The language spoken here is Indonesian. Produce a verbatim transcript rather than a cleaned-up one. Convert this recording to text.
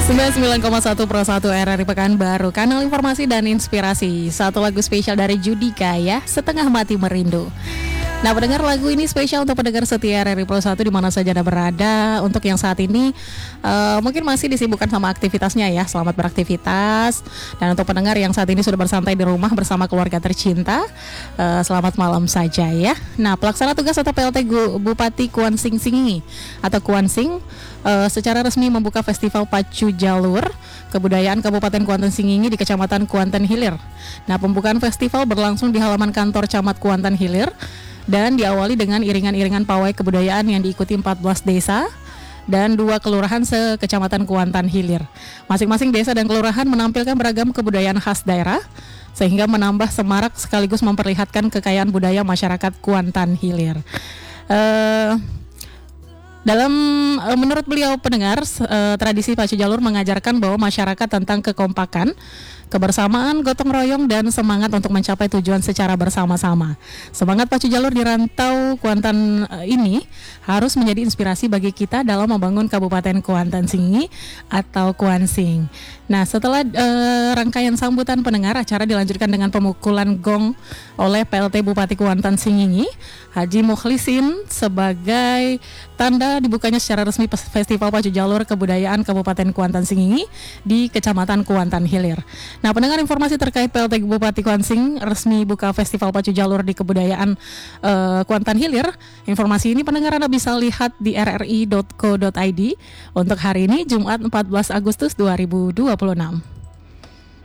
sembilan puluh sembilan koma satu Pro satu R R I Pekanbaru, kanal informasi dan inspirasi. Satu lagu spesial dari Judika ya, Setengah Mati Merindu. Nah, pendengar, lagu ini spesial untuk pendengar setia R R I Pro satu di mana saja Anda berada. Untuk yang saat ini uh, mungkin masih disibukkan sama aktivitasnya ya, selamat beraktivitas. Dan untuk pendengar yang saat ini sudah bersantai di rumah bersama keluarga tercinta, uh, selamat malam saja ya. Nah, pelaksana tugas atau P L T Bupati Kuansing Singingi atau Kuansing uh, secara resmi membuka Festival Pacu Jalur Kebudayaan Kabupaten Kuantan Singingi di Kecamatan Kuantan Hilir. Nah, pembukaan festival berlangsung di halaman kantor Camat Kuantan Hilir dan diawali dengan iringan-iringan pawai kebudayaan yang diikuti empat belas desa dan dua kelurahan se-Kecamatan Kuantan Hilir. Masing-masing desa dan kelurahan menampilkan beragam kebudayaan khas daerah sehingga menambah semarak sekaligus memperlihatkan kekayaan budaya masyarakat Kuantan Hilir. Uh, Dalam uh, menurut beliau pendengar, uh, tradisi Pacu Jalur mengajarkan bahwa masyarakat tentang kekompakan, kebersamaan, gotong royong, dan semangat untuk mencapai tujuan secara bersama-sama. Semangat Pacu Jalur di rantau Kuantan uh, ini harus menjadi inspirasi bagi kita dalam membangun Kabupaten Kuantan Singingi atau Kuansing. Nah, setelah uh, rangkaian sambutan pendengar, acara dilanjutkan dengan pemukulan gong oleh P L T Bupati Kuantan Singingi, Haji Mukhlisin, sebagai tanda dibukanya secara resmi Festival Pacu Jalur Kebudayaan Kabupaten Kuantan Singingi di Kecamatan Kuantan Hilir. Nah, pendengar, informasi terkait P L T Bupati Kuansing resmi buka Festival Pacu Jalur di Kebudayaan uh, Kuantan Hilir. Informasi ini pendengar Anda bisa lihat di r r i dot co dot i d untuk hari ini Jumat empat belas Agustus dua ribu dua puluh enam.